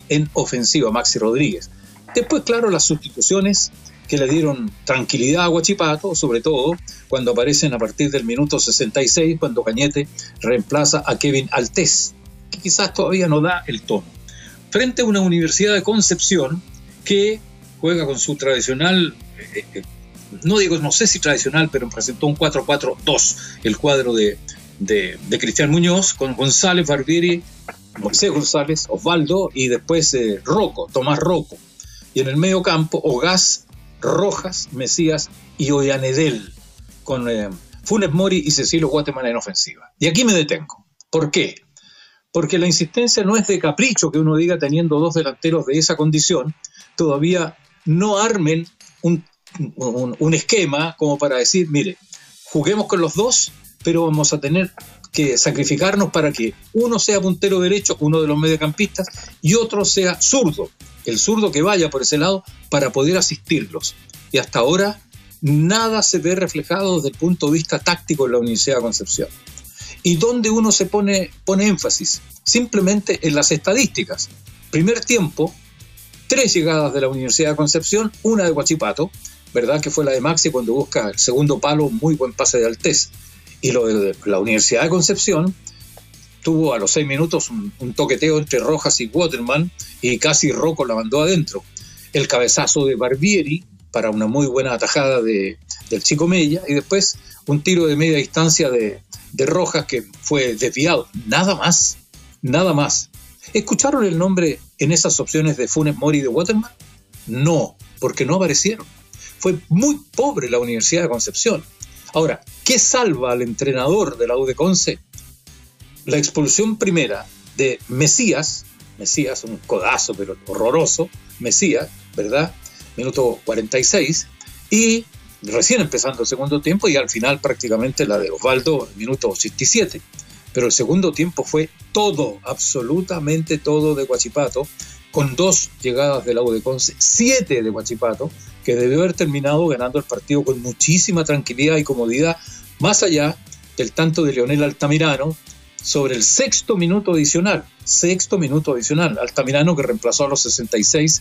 en ofensiva, Maxi Rodríguez. Después, claro, las sustituciones que le dieron tranquilidad a Huachipato, sobre todo cuando aparecen a partir del minuto 66, cuando Cañete reemplaza a Kevin Altés, que quizás todavía no da el tono. Frente a una Universidad de Concepción que juega con su tradicional, no sé si tradicional, pero presentó un 4-4-2, el cuadro de Cristian Muñoz, con González, Barbieri, Moisés González, Osvaldo y después Tomás Rocco. Y en el medio campo, Ogás, Rojas, Mesías y Ollanedel, con Funes Mori y Cecilio Guatemala en ofensiva. Y aquí me detengo. ¿Por qué? Porque la insistencia no es de capricho que uno diga, teniendo dos delanteros de esa condición, todavía no armen un esquema como para decir, mire, juguemos con los dos, pero vamos a tener que sacrificarnos para que uno sea puntero derecho, uno de los mediocampistas, y otro sea zurdo, el zurdo que vaya por ese lado para poder asistirlos. Y hasta ahora nada se ve reflejado desde el punto de vista táctico en la Universidad de Concepción. ¿Y dónde uno se pone énfasis? Simplemente en las estadísticas. Primer tiempo, 3 llegadas de la Universidad de Concepción, una de Huachipato, ¿verdad? Que fue la de Maxi cuando busca el segundo palo, muy buen pase de Altés. Y lo de la Universidad de Concepción tuvo a los 6 minutos un toqueteo entre Rojas y Waterman y casi Rocco la mandó adentro. El cabezazo de Barbieri para una muy buena atajada del Chico Mella y después un tiro de media distancia de Rojas que fue desviado. Nada más. ¿Escucharon el nombre en esas opciones de Funes Mori y de Waterman? No, porque no aparecieron. Fue muy pobre la Universidad de Concepción. Ahora, ¿qué salva al entrenador de la U de Conce? La expulsión primera de Mesías, un codazo pero horroroso, Mesías, ¿verdad? Minuto 46, y recién empezando el segundo tiempo y al final prácticamente la de Osvaldo, minuto 87. Pero el segundo tiempo fue todo, absolutamente todo de Huachipato, con 2 llegadas de la U de Conce, 7 de Huachipato, que debió haber terminado ganando el partido con muchísima tranquilidad y comodidad, más allá del tanto de Leonel Altamirano sobre el sexto minuto adicional, Altamirano que reemplazó a los 66.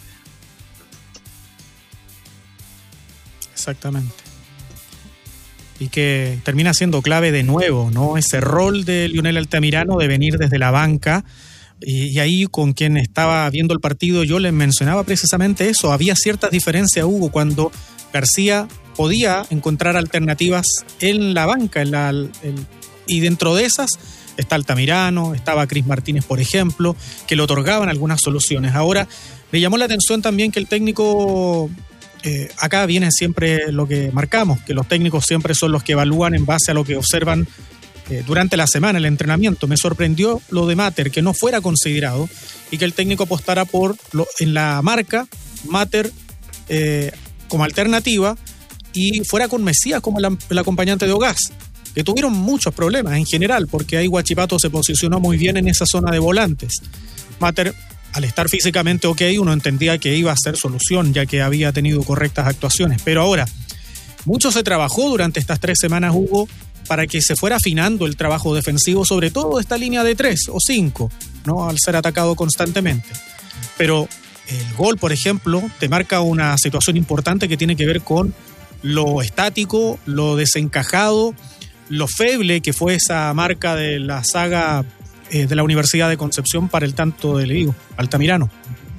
Exactamente. Y que termina siendo clave de nuevo, ¿no? Ese rol de Leonel Altamirano de venir desde la banca. Y ahí con quien estaba viendo el partido yo les mencionaba precisamente eso. Había ciertas diferencias, Hugo, cuando García podía encontrar alternativas en la banca. Y dentro de esas está Altamirano, estaba Cris Martínez, por ejemplo, que le otorgaban algunas soluciones. Ahora, me llamó la atención también que el técnico... acá viene siempre lo que marcamos, que los técnicos siempre son los que evalúan en base a lo que observan durante la semana, el entrenamiento. Me sorprendió lo de Mater, que no fuera considerado y que el técnico apostara en la marca Mater como alternativa y fuera con Mesías como el acompañante de Ogás, que tuvieron muchos problemas en general, porque ahí Huachipato se posicionó muy bien en esa zona de volantes. Mater, al estar físicamente ok, uno entendía que iba a ser solución, ya que había tenido correctas actuaciones. Pero ahora, mucho se trabajó durante estas 3 semanas, Hugo, para que se fuera afinando el trabajo defensivo, sobre todo esta línea de 3 o 5, ¿no? Al ser atacado constantemente. Pero el gol, por ejemplo, te marca una situación importante que tiene que ver con lo estático, lo desencajado, lo feble que fue esa marca de la saga de la Universidad de Concepción para el tanto de Leído, Altamirano.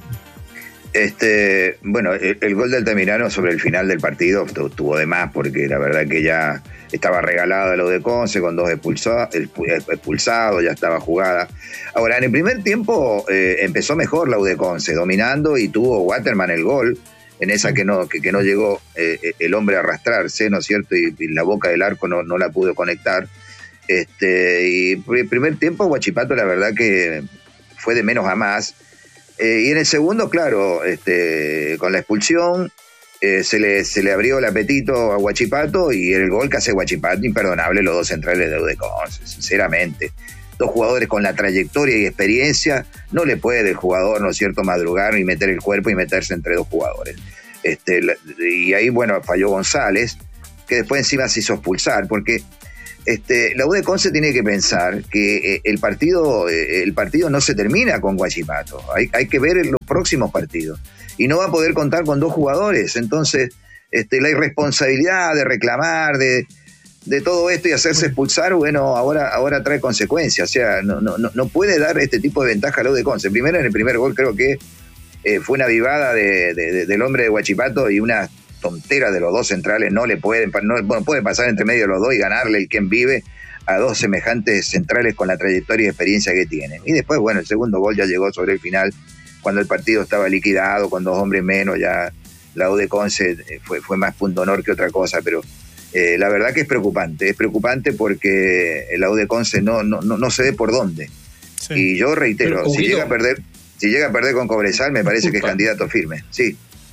Bueno, el gol de Altamirano sobre el final del partido tuvo de más, porque la verdad que ya estaba regalada lo de Conce con 2 expulsados, ya estaba jugada. Ahora, en el primer tiempo empezó mejor la U de Conce, dominando, y tuvo Waterman el gol, en esa que no llegó el hombre a arrastrarse, ¿no es cierto? Y la boca del arco no la pudo conectar. Y el primer tiempo Huachipato la verdad que fue de menos a más, y en el segundo, claro, con la expulsión se le abrió el apetito a Huachipato, y el gol que hace Huachipato, imperdonable, los 2 centrales de Conce, sinceramente. 2 jugadores con la trayectoria y experiencia, no le puede el jugador, ¿no es cierto?, madrugar y meter el cuerpo y meterse entre 2 jugadores. Y ahí, bueno, falló González, que después encima se hizo expulsar, porque la U de Conce tiene que pensar que el partido no se termina con Huachipato. Hay que ver los próximos partidos. Y no va a poder contar con 2 jugadores. Entonces, la irresponsabilidad de reclamar, de todo esto y hacerse expulsar, bueno, ahora trae consecuencias. O sea, no puede dar este tipo de ventaja a la U de Conce. Primero, en el primer gol creo que fue una vivada del hombre de Huachipato y una tontera de los 2 centrales. No puede pasar entre medio de los 2 y ganarle el quien vive a 2 semejantes centrales con la trayectoria y experiencia que tienen. Y después, bueno, el segundo gol ya llegó sobre el final, cuando el partido estaba liquidado, con 2 hombres menos, ya la U de Conce fue más punto honor que otra cosa, pero la verdad que es preocupante porque la U de Conce no se ve por dónde. Sí. Y yo reitero, si llega a perder con Cobresal, me parece que es candidato firme, sí.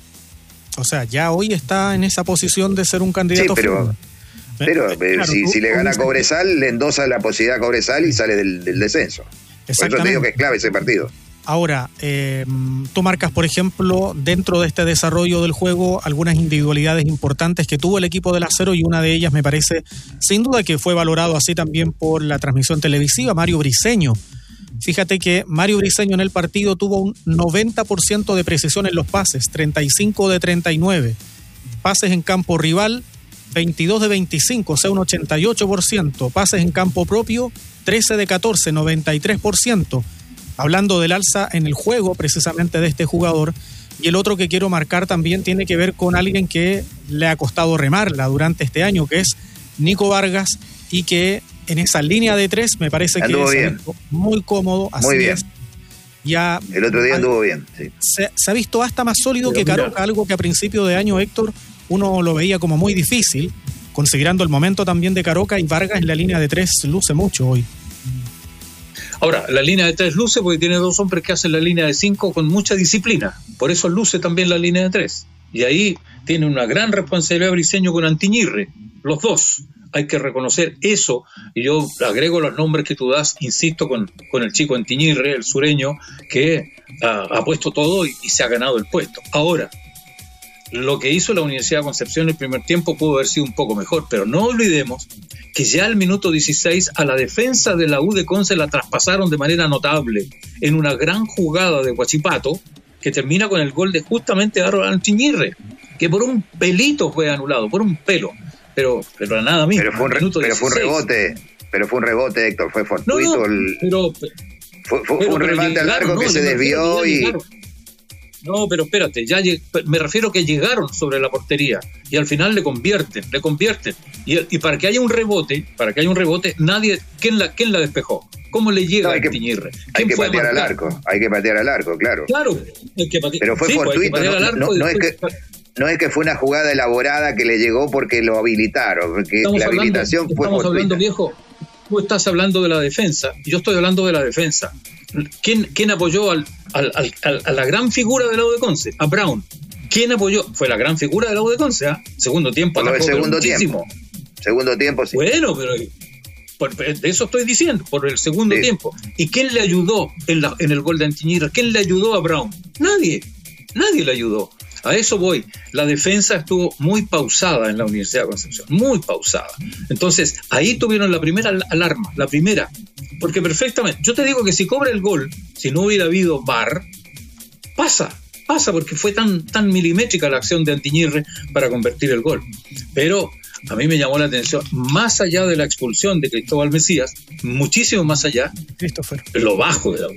O sea, ya hoy está en esa posición de ser un candidato firme. Pero claro, si le gana a Cobresal, le endosa la posibilidad a Cobresal y sale del descenso. Por eso te digo que es clave ese partido. Ahora, tú marcas, por ejemplo, dentro de este desarrollo del juego, algunas individualidades importantes que tuvo el equipo del Acero, y una de ellas me parece, sin duda, que fue valorado así también por la transmisión televisiva, Mario Briceño. Fíjate que Mario Briceño en el partido tuvo un 90% de precisión en los pases, 35 de 39. Pases en campo rival, 22 de 25, o sea, un 88%. Pases en campo propio, 13 de 14, 93%. Hablando del alza en el juego precisamente de este jugador. Y el otro que quiero marcar también tiene que ver con alguien que le ha costado remarla durante este año, que es Nico Vargas, y que en esa línea de 3 me parece que es muy cómodo. Así muy bien. Es. Ya, el otro día anduvo bien. Sí. Se ha visto hasta más sólido que Caroca, algo que a principio de año, Héctor, uno lo veía como muy difícil, considerando el momento también de Caroca, y Vargas en la línea de 3 luce mucho hoy. Ahora, la línea de 3 luce porque tiene 2 hombres que hacen la línea de 5 con mucha disciplina. Por eso luce también la línea de 3. Y ahí tiene una gran responsabilidad Briceño con Antiñirre. Los 2. Hay que reconocer eso. Y yo agrego los nombres que tú das, insisto, con el chico Antiñirre, el sureño, que ha puesto todo y se ha ganado el puesto. Ahora, lo que hizo la Universidad de Concepción en el primer tiempo pudo haber sido un poco mejor, pero no olvidemos que ya al minuto 16 a la defensa de la U de Conce la traspasaron de manera notable en una gran jugada de Huachipato que termina con el gol de justamente Harold Antiñirre, que por un pelito fue anulado, por un pelo, pero nada mismo. Pero fue un rebote, Héctor, fue fortuito. Fue un remate al largo que se desvió y... No, pero espérate, me refiero que llegaron sobre la portería y al final le convierten. Y para que haya un rebote, nadie, ¿quién la despejó? ¿Cómo le llega a Antiñirre? Hay que patear al arco, claro. Claro, hay que patear. Pero fue fortuito, no es que fue una jugada elaborada que le llegó porque lo habilitaron, porque la habilitación fue fortuita. Hablando, viejo, tú estás hablando de la defensa, yo estoy hablando de la defensa. ¿Quién apoyó a la gran figura de la U de Conce? A Brown. ¿Quién apoyó? Fue la gran figura de la U de Conce, ¿eh? Segundo tiempo. Segundo tiempo, sí. Bueno, pero de eso estoy diciendo, por el segundo tiempo. ¿Y quién le ayudó en el gol de Antiñirre? ¿Quién le ayudó a Brown? Nadie le ayudó. A eso voy. La defensa estuvo muy pausada en la Universidad de Concepción, muy pausada. Entonces, ahí tuvieron la primera alarma, porque perfectamente, yo te digo que si cobra el gol, si no hubiera habido VAR, pasa porque fue tan milimétrica la acción de Antiñirre para convertir el gol. Pero a mí me llamó la atención, más allá de la expulsión de Cristóbal Mesías, muchísimo más allá, Christopher, lo bajo de la U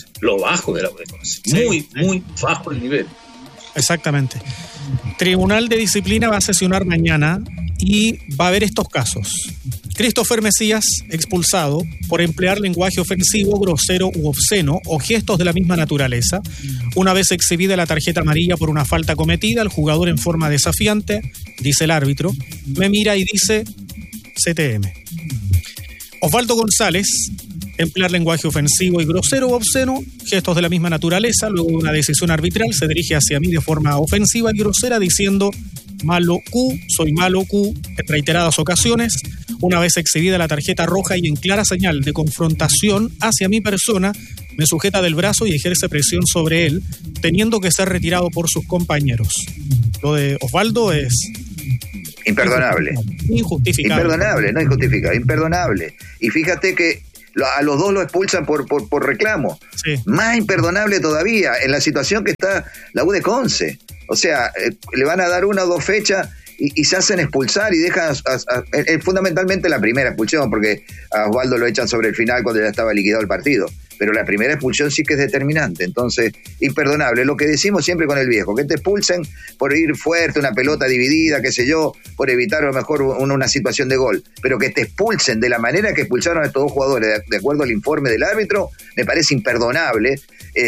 de Conce, muy bajo el nivel. Exactamente. Tribunal de Disciplina va a sesionar mañana y va a haber estos casos. Christopher Mesías, expulsado por emplear lenguaje ofensivo, grosero u obsceno o gestos de la misma naturaleza. Una vez exhibida la tarjeta amarilla por una falta cometida, el jugador en forma desafiante, dice el árbitro, me mira y dice CTM. Osvaldo González, emplear lenguaje ofensivo y grosero u obsceno, gestos de la misma naturaleza, luego de una decisión arbitral se dirige hacia mí de forma ofensiva y grosera diciendo malo Q, soy malo Q, en reiteradas ocasiones. Una vez exhibida la tarjeta roja y en clara señal de confrontación hacia mi persona, me sujeta del brazo y ejerce presión sobre él, teniendo que ser retirado por sus compañeros. Lo de Osvaldo es Imperdonable. Injustificable. Imperdonable, no injustificable, imperdonable. Y fíjate que a los dos lo expulsan por reclamo. Sí. Más imperdonable todavía en la situación que está la U de Conce. O sea, le van a dar 1 o 2 fechas y se hacen expulsar y dejan fundamentalmente la primera expulsión, porque a Osvaldo lo echan sobre el final cuando ya estaba liquidado el partido. Pero la primera expulsión sí que es determinante. Entonces, imperdonable. Lo que decimos siempre con el viejo, que te expulsen por ir fuerte, una pelota dividida, qué sé yo, por evitar a lo mejor una situación de gol. Pero que te expulsen de la manera que expulsaron a estos dos jugadores, de acuerdo al informe del árbitro, me parece imperdonable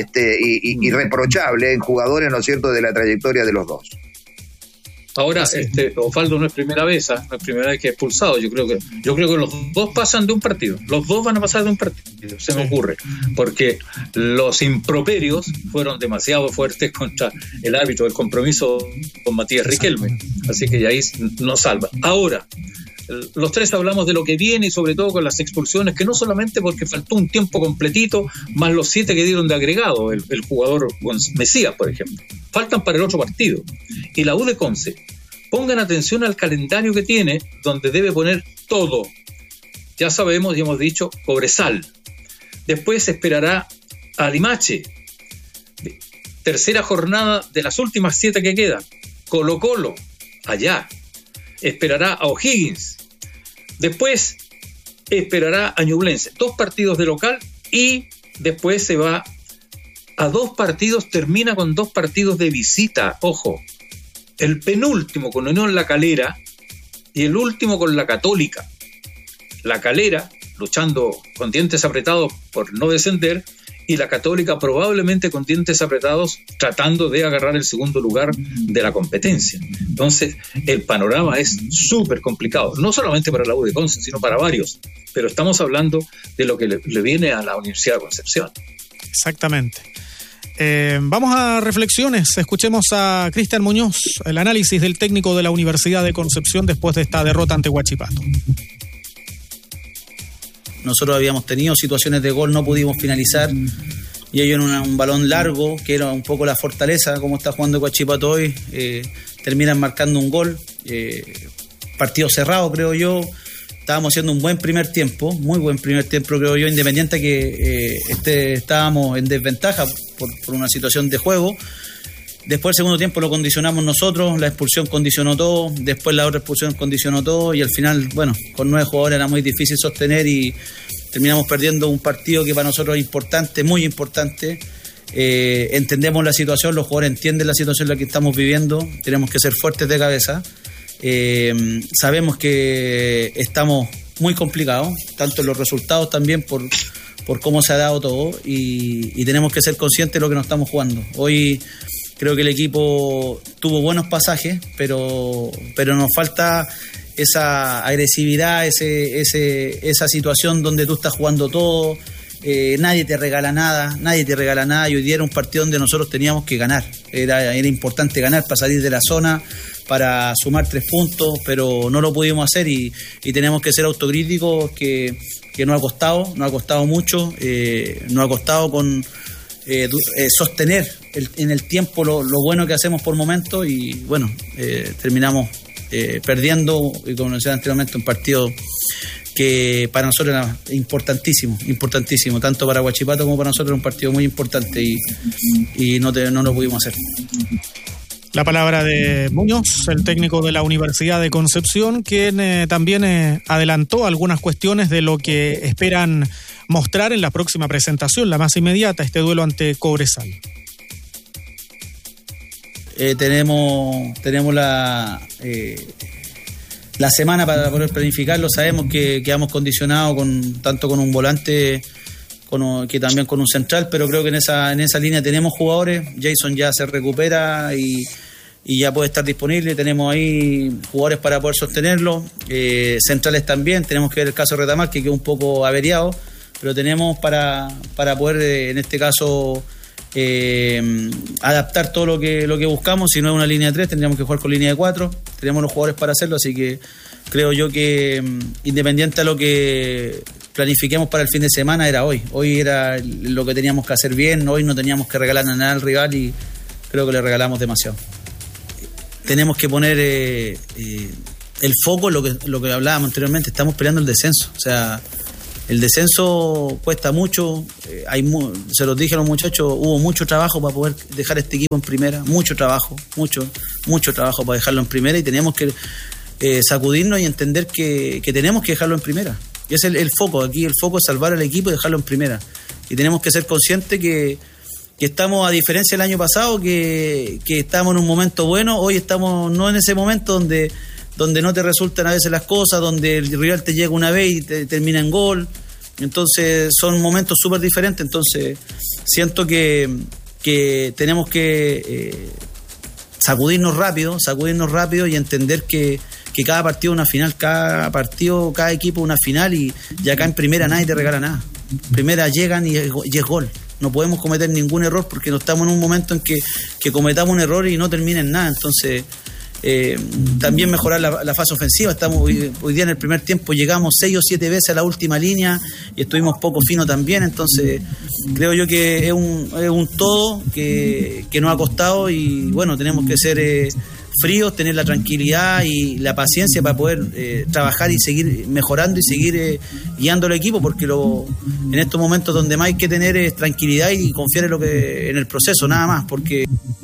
y reprochable en jugadores, ¿no es cierto?, de la trayectoria de los dos. Ahora, Osvaldo no es primera vez, no es primera vez que es expulsado. Yo creo que los dos pasan de un partido. Los dos van a pasar de un partido, se me ocurre. Porque los improperios fueron demasiado fuertes contra el árbitro del compromiso con Matías Riquelme. Así que ahí no salva. Ahora, los tres hablamos de lo que viene y sobre todo con las expulsiones, que no solamente porque faltó un tiempo completito, más los 7 que dieron de agregado, el jugador Mesías, por ejemplo. Faltan para el otro partido. Y la U de Conce, pongan atención al calendario que tiene, donde debe poner todo. Ya sabemos y hemos dicho Cobresal. Después esperará a Limache. Tercera jornada de las últimas 7 que quedan. Colo-Colo, allá. Esperará a O'Higgins. Después esperará a Ñublense. 2 partidos de local y después se va a 2 partidos, termina con 2 partidos de visita. Ojo, el penúltimo con Unión La Calera y el último con la Católica. La Calera luchando con dientes apretados por no descender y la Católica probablemente con dientes apretados tratando de agarrar el segundo lugar de la competencia. Entonces el panorama es súper complicado, no solamente para la U de Conce, sino para varios, pero estamos hablando de lo que le viene a la Universidad de Concepción. Exactamente. Vamos a reflexiones. Escuchemos a Cristian Muñoz, el análisis del técnico de la Universidad de Concepción después de esta derrota ante Huachipato. Nosotros habíamos tenido situaciones de gol, no pudimos finalizar, y ellos en un balón largo, que era un poco la fortaleza, como está jugando Huachipato hoy, terminan marcando un gol. Partido cerrado, creo yo. Estábamos haciendo un buen primer tiempo, muy buen primer tiempo, creo yo, independiente que estábamos en desventaja por una situación de juego. Después el segundo tiempo lo condicionamos nosotros, la expulsión condicionó todo, después la otra expulsión condicionó todo y al final, bueno, con 9 jugadores era muy difícil sostener y terminamos perdiendo un partido que para nosotros es importante, muy importante. Entendemos la situación, los jugadores entienden la situación en la que estamos viviendo, tenemos que ser fuertes de cabeza. Sabemos que estamos muy complicados, tanto en los resultados también por cómo se ha dado todo y tenemos que ser conscientes de lo que nos estamos jugando. Hoy creo que el equipo tuvo buenos pasajes, pero nos falta esa agresividad, esa situación donde tú estás jugando todo, nadie te regala nada, y hoy día era un partido donde nosotros teníamos que ganar, era importante ganar para salir de la zona, para sumar 3 puntos, pero no lo pudimos hacer y tenemos que ser autocríticos que nos ha costado mucho, nos ha costado con sostener en el tiempo lo bueno que hacemos por momentos y bueno, terminamos perdiendo, y como decía anteriormente, un partido que para nosotros era importantísimo, tanto para Huachipato como para nosotros era un partido muy importante y no lo pudimos hacer. La palabra de Muñoz, el técnico de la Universidad de Concepción, quien también adelantó algunas cuestiones de lo que esperan mostrar en la próxima presentación, la más inmediata, este duelo ante Cobresal. Tenemos la semana para poder planificarlo. Sabemos que quedamos condicionados tanto con un volante que también con un central, pero creo que en esa línea tenemos jugadores. Jason ya se recupera y ya puede estar disponible. Tenemos ahí jugadores para poder sostenerlo, centrales también. Tenemos que ver el caso de Retamal, que quedó un poco averiado, pero tenemos para poder en este caso adaptar todo lo que buscamos. Si no es una línea de 3, tendríamos que jugar con línea de 4. Tenemos los jugadores para hacerlo, así que creo yo que independiente a lo que planifiquemos para el fin de semana, era hoy era lo que teníamos que hacer bien. Hoy no teníamos que regalar nada al rival y creo que le regalamos demasiado. Tenemos que poner el foco, lo que hablábamos anteriormente, estamos peleando el descenso. O sea, el descenso cuesta mucho, se los dije a los muchachos, hubo mucho trabajo para poder dejar este equipo en primera, mucho trabajo para dejarlo en primera, y teníamos que sacudirnos y entender que tenemos que dejarlo en primera. Y ese es el foco, aquí el foco es salvar al equipo y dejarlo en primera. Y tenemos que ser conscientes que estamos, a diferencia del año pasado, que estamos en un momento bueno, hoy estamos no en ese momento donde no te resultan a veces las cosas, donde el rival te llega una vez y te termina en gol. Entonces son momentos súper diferentes. Entonces siento que tenemos que sacudirnos rápido y entender que cada partido es una final, cada equipo es una final, y acá en primera nadie te regala nada. Primera llegan y es gol. No podemos cometer ningún error, porque no estamos en un momento en que cometamos un error y no termine en nada. Entonces también mejorar la fase ofensiva. Estamos hoy día en el primer tiempo llegamos 6 o 7 veces a la última línea y estuvimos poco finos también. Entonces creo yo que es un todo que nos ha costado, y bueno, tenemos que ser fríos, tener la tranquilidad y la paciencia para poder trabajar y seguir mejorando y seguir guiando al equipo, porque en estos momentos donde más hay que tener es tranquilidad y confiar en el proceso, nada más, porque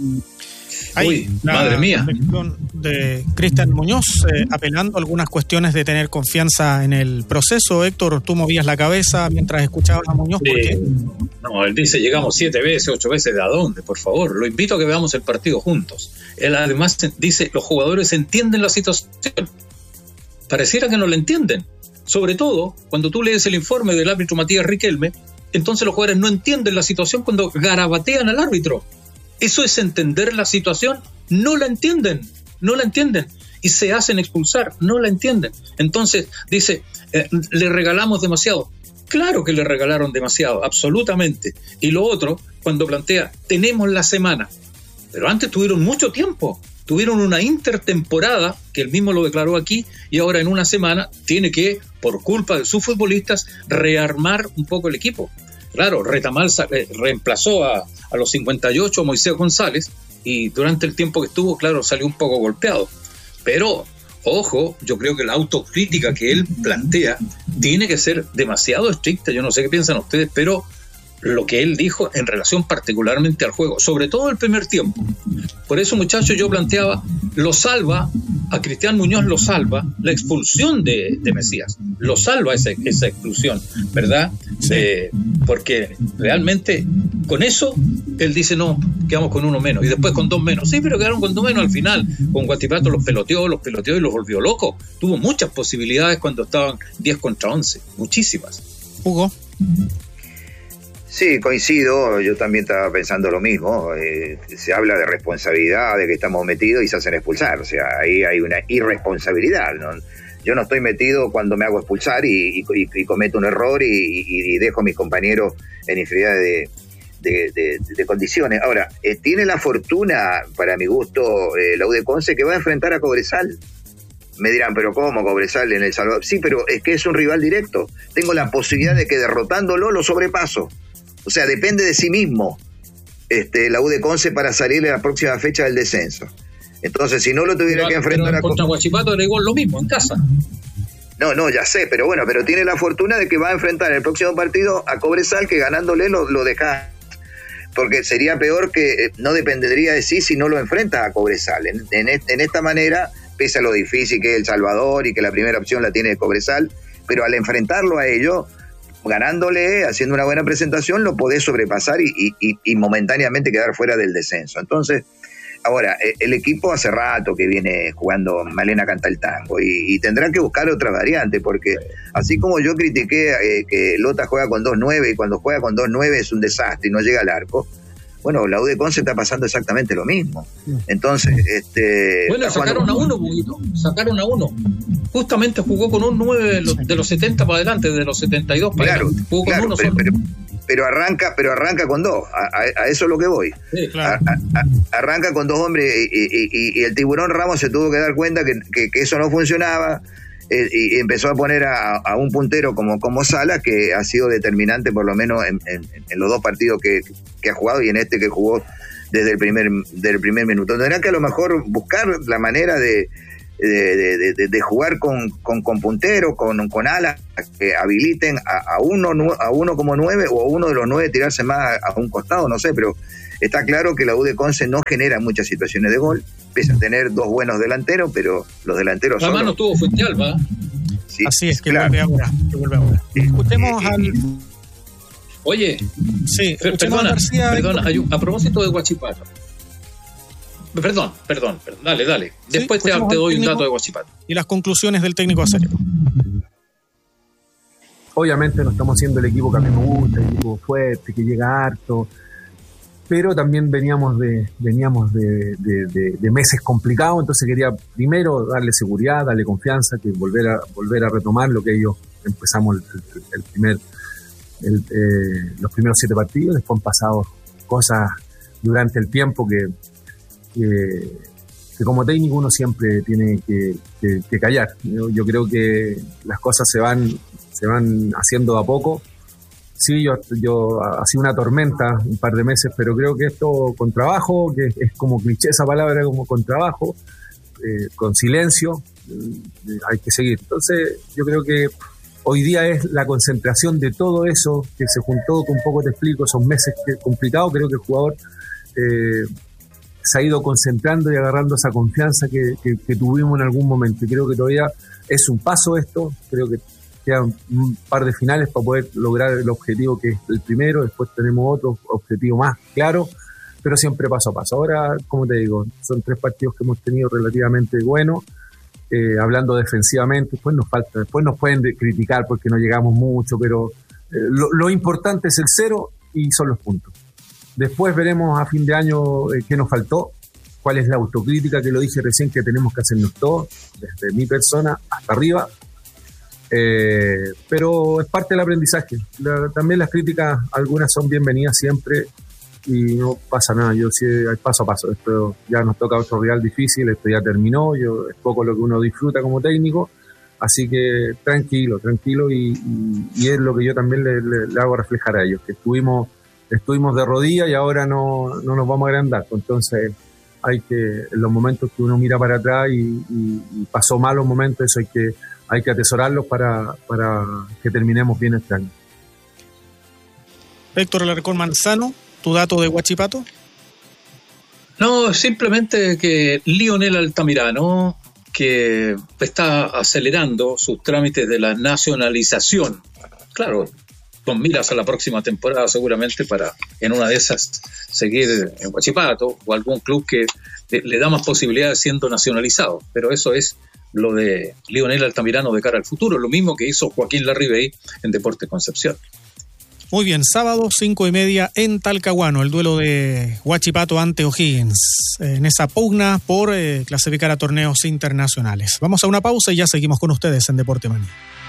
Uy, madre mía. De Cristian Muñoz, apelando a algunas cuestiones de tener confianza en el proceso. Héctor, tú movías la cabeza mientras escuchabas a Muñoz. ¿Por qué? No, él dice, llegamos 7 veces, 8 veces, ¿de a dónde? Por favor, lo invito a que veamos el partido juntos. Él además dice, los jugadores entienden la situación. Pareciera que no la entienden. Sobre todo, cuando tú lees el informe del árbitro Matías Riquelme, entonces los jugadores no entienden la situación cuando garabatean al árbitro. Eso es entender la situación. No la entienden. Y se hacen expulsar, no la entienden. Entonces dice, le regalamos demasiado. Claro que le regalaron demasiado, absolutamente. Y lo otro, cuando plantea, tenemos la semana. Pero antes tuvieron mucho tiempo. Tuvieron una intertemporada, que él mismo lo declaró aquí, y ahora en una semana tiene que, por culpa de sus futbolistas, rearmar un poco el equipo. Claro, Retamal reemplazó a los 58 a Moisés González, y durante el tiempo que estuvo, claro, salió un poco golpeado. Pero, ojo, yo creo que la autocrítica que él plantea tiene que ser demasiado estricta. Yo no sé qué piensan ustedes, pero lo que él dijo en relación particularmente al juego, sobre todo el primer tiempo. Por eso, muchachos, yo planteaba, a Cristian Muñoz lo salva la expulsión de Mesías, lo salva esa expulsión, ¿verdad? Sí. Porque realmente con eso él dice, no, quedamos con 1 menos, y después con 2 menos. Sí, pero quedaron con 2 menos al final. Con Guatipato los peloteó y los volvió locos. Tuvo muchas posibilidades cuando estaban 10 contra 11, muchísimas. Hugo. Sí, coincido, yo también estaba pensando lo mismo. Se habla de responsabilidad, de que estamos metidos y se hacen expulsar. O sea, ahí hay una irresponsabilidad, ¿no? Yo no estoy metido cuando me hago expulsar y cometo un error y dejo a mis compañeros en inferioridad de condiciones. Ahora, tiene la fortuna, para mi gusto, la U de Conce, que va a enfrentar a Cobresal. Me dirán, ¿pero cómo Cobresal en El Salvador? Sí, pero es que es un rival directo. Tengo la posibilidad de que derrotándolo lo sobrepaso. O sea, depende de sí mismo la U de Conce para salir en la próxima fecha del descenso. Entonces, si no lo tuviera que enfrentar contra Huachipato era igual lo mismo, en casa. No, ya sé, pero bueno, pero tiene la fortuna de que va a enfrentar el próximo partido a Cobresal, que ganándole lo deja. Porque sería peor, que no dependería de sí si no lo enfrenta a Cobresal. En esta manera, pese a lo difícil que es El Salvador y que la primera opción la tiene Cobresal, pero al enfrentarlo a ellos, ganándole, haciendo una buena presentación, lo podés sobrepasar y momentáneamente quedar fuera del descenso. Entonces, ahora, el equipo hace rato que viene jugando Malena canta el tango y tendrán que buscar otra variante, porque así como yo critiqué que Lota juega con 2-9 y cuando juega con 2-9 es un desastre y no llega al arco, bueno, la U de Conce está pasando exactamente lo mismo. Entonces, bueno, sacaron a uno, justamente jugó con un 9 de los 70 para adelante, de los 72 para adelante. Jugó con uno solo. Pero arranca con 2, a eso es lo que voy. Sí, claro. Arranca con 2 hombres y el Tiburón Ramos se tuvo que dar cuenta que eso no funcionaba, y empezó a poner a un puntero como Sala, que ha sido determinante por lo menos en los 2 partidos que ha jugado y en este que jugó desde el primer minuto. Tendrá que a lo mejor buscar la manera de de jugar con punteros, con alas que habiliten a uno como 9 o a uno de los 9 tirarse más a un costado, no sé, pero está claro que la U de Conce no genera muchas situaciones de gol, pese a tener 2 buenos delanteros, pero los delanteros la mano tuvo Fuentealba. Sí, así es, que vuelve ahora. Escuchemos al... Oye, sí, perdona, a propósito de Huachipato. Perdón, dale. Después te doy un dato de Huachipato. Y las conclusiones del técnico acérrimo. Obviamente no estamos siendo el equipo que a mí me gusta, el equipo fuerte, que llega harto, pero también veníamos de meses complicados, entonces quería primero darle seguridad, darle confianza, que volver a retomar lo que ellos empezamos los primeros 7 partidos. Después han pasado cosas durante el tiempo que como técnico uno siempre tiene que callar. Yo creo que las cosas se van haciendo de a poco. Sí, yo ha sido una tormenta un par de meses, pero creo que esto con trabajo, que es como cliché esa palabra, como con trabajo, con silencio, hay que seguir. Entonces yo creo que hoy día es la concentración de todo eso que se juntó, que un poco te explico, esos meses complicados. Creo que el jugador se ha ido concentrando y agarrando esa confianza que tuvimos en algún momento. Y creo que todavía es un paso esto, creo que quedan un par de finales para poder lograr el objetivo que es el primero, después tenemos otro objetivo más claro, pero siempre paso a paso. Ahora, como te digo, son 3 partidos que hemos tenido relativamente buenos, hablando defensivamente, después nos pueden criticar porque no llegamos mucho, pero lo importante es el 0 y son los puntos. Después veremos a fin de año qué nos faltó, cuál es la autocrítica, que lo dije recién, que tenemos que hacernos todos, desde mi persona hasta arriba. Pero es parte del aprendizaje. También las críticas, algunas son bienvenidas siempre y no pasa nada. Yo sí, paso a paso. Esto ya nos toca otro rival difícil, esto ya terminó. Es poco lo que uno disfruta como técnico, así que tranquilo y es lo que yo también le hago reflejar a ellos, que estuvimos de rodillas y ahora no nos vamos a agrandar. Entonces hay que, en los momentos que uno mira para atrás y pasó malos momentos, eso hay que atesorarlos para que terminemos bien este año. Héctor Alarcón Manzano, ¿tu dato de Huachipato? No, simplemente que Lionel Altamirano, que está acelerando sus trámites de la nacionalización, claro, con miras a la próxima temporada seguramente para en una de esas seguir en Huachipato o algún club que le da más posibilidades siendo nacionalizado, pero eso es lo de Lionel Altamirano de cara al futuro, lo mismo que hizo Joaquín Larribey en Deportes Concepción. Muy bien, sábado 5:30 en Talcahuano, el duelo de Huachipato ante O'Higgins, en esa pugna por clasificar a torneos internacionales. Vamos a una pausa y ya seguimos con ustedes en Deporte Manía.